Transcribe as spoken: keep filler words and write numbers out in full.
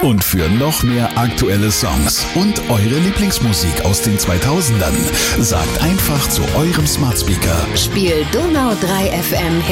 Und für noch mehr aktuelle Songs und eure Lieblingsmusik aus den zweitausendern sagt einfach zu eurem Smart Speaker: Spiel Donau drei F M